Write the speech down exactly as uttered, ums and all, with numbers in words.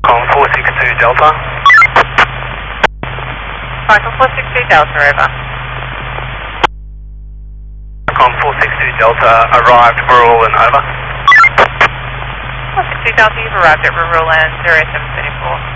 Com four six two Delta. Cycle four six two Delta, over. Com four six two Delta, arrived Rural and over. four six two Delta, you've arrived at Rural and zero seven three four.